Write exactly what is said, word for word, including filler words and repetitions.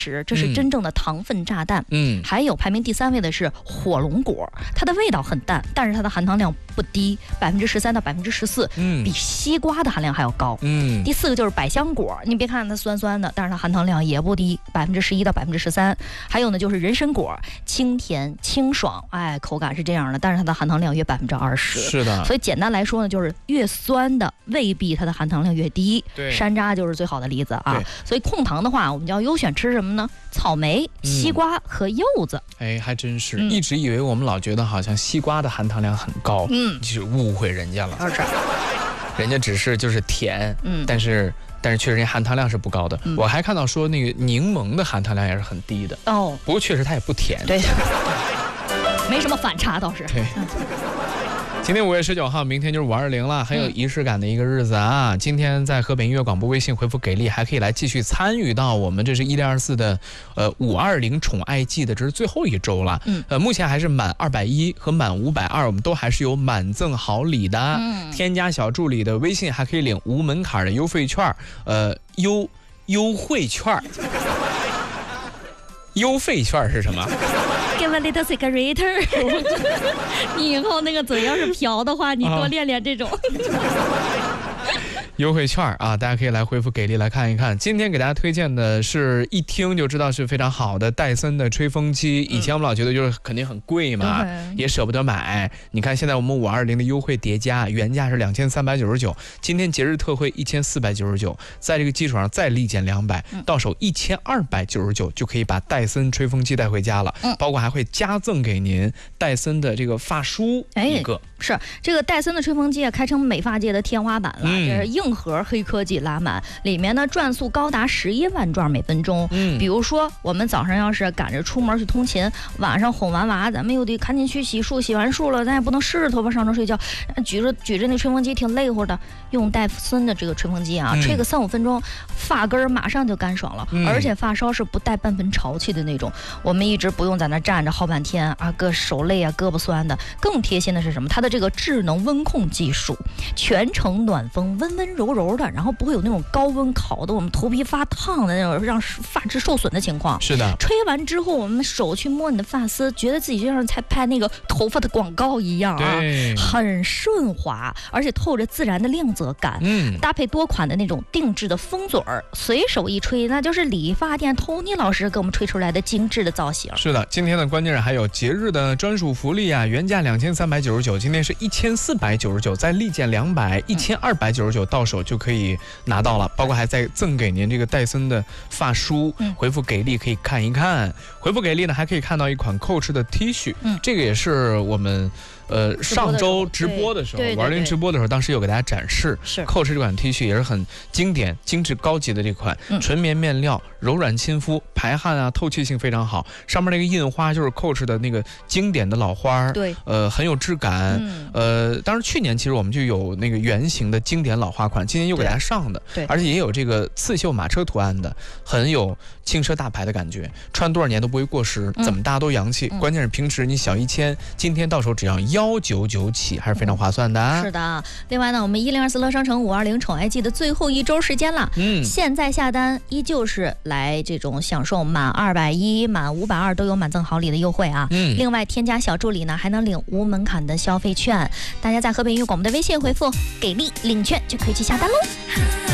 这是真正的糖分炸弹。 嗯， 还有排名第三位的是火龙果，它的味道很淡，但是它的含糖量不低，百分之十三到百分之十四， 嗯， 比西瓜的含量还要高。 嗯， 第四个就是百香果，你别看它酸酸的，但是它含糖量也不低，百分之十一到百分之十三。还有呢就是人参果，清甜清爽，哎，口感是这样的，但是它的含糖量约百分之二十。 是的。 所以简单来说呢，就是越酸的未必它的含糖量越低。 对， 山楂就是最好的例子啊。所以控糖的话，我们就要优选吃什么呢？草莓、西瓜和柚子。 嗯、哎，还真是、 嗯， 一直以为我们老觉得好像西瓜的含糖量很高， 嗯， 就是误会人家了。 是， 人家只是就是甜， 嗯， 但是但是确实人含糖量是不高的、嗯。我还看到说那个柠檬的含糖量也是很低的哦， 不过确实它也不甜， 对，没什么反差倒是。 对。嗯，今天五月十九号，明天就是五二零了，很有仪式感的一个日子啊！嗯、今天在河北音乐广播微信回复给力，还可以来继续参与到我们这是一零二四的呃五二零宠爱季的，这是最后一周了。嗯，呃，目前还是满二百一和满五百二，我们都还是有满赠好礼的。嗯，添加小助理的微信还可以领无门槛的优惠券，呃，优优惠券，优惠券是什么 ？Give a little cigarette 你以后那个嘴要是瓢的话，你多练练这种。 优惠券啊，大家可以来回复给力来看一看。今天给大家推荐的是一听就知道是非常好的戴森的吹风机。以前我们老觉得就是肯定很贵嘛，嗯、也舍不得买。你看现在我们五二零的优惠叠加，原价是两千三百九十九，今天节日特惠一千四百九十九，在这个基础上再立减两百，到手一千二百九十九就可以把戴森吹风机带回家了。嗯，包括还会加赠给您戴森的这个发梳一个。 哎、是这个戴森的吹风机啊，开成美发界的天花板了。嗯、这是硬核黑科技拉满，里面呢转速高达十一万转每分钟。嗯，比如说我们早上要是赶着出门去通勤，晚上哄完娃，咱们又得赶紧去洗漱，洗完漱了，咱也不能湿着头发上床睡觉，举着举着那吹风机挺累乎的。用戴森的这个吹风机啊，嗯、吹个三五分钟，发根马上就干爽了，嗯、而且发梢是不带半分潮气的那种。我们一直不用在那站着好半天啊，胳手累啊，胳膊酸的。更贴心的是什么？它的这个智能温控技术，全程暖风，温温柔柔的，然后不会有那种高温烤的我们头皮发烫的那种让发质受损的情况。 是的， 吹完之后，我们手去摸你的发丝，觉得自己就像在拍那个头发的广告一样啊，很顺滑，而且透着自然的亮泽感。嗯，搭配多款的那种定制的风嘴儿，随手一吹，那就是理发店 Tony 老师给我们吹出来的精致的造型。 是的，今天的关键是还有节日的专属福利啊，原价两千三百九十九，今天是一千四百九十九，再立减两百，一千二百九十九到手就可以拿到了，包括还再赠给您这个戴森的发梳。嗯，回复给力可以看一看，回复给力呢还可以看到一款 Coach 的 T 恤，嗯，这个也是我们呃上周直播的时候，五二零直播的时候，当时有给大家展示，是 Coach 这款 T 恤也是很经典、精致、高级的这款，嗯、纯棉面料，柔软亲肤，排汗啊，透气性非常好。上面那个印花就是 Coach 的那个经典的老花，对，呃，很有质感。嗯、呃，当然去年其实我们就有那个圆形的经典老花款，今年又给大家上的，对，而且也有这个刺绣马车图案的，很有轻奢大牌的感觉，穿多少年都不会过时，嗯、怎么搭都洋气。嗯、关键是平时你小一千，今天到手只要幺九九起，还是非常划算的、啊。 是的，另外呢，我们一零二四乐商城五二零宠爱季的最后一周时间了，嗯，现在下单依旧是来这种享受满二百一、满五百二都有满赠好礼的优惠啊。嗯，另外添加小助理呢，还能领无门槛的消费券。大家在河北音乐广播的微信回复给力领券就可以去下单喽。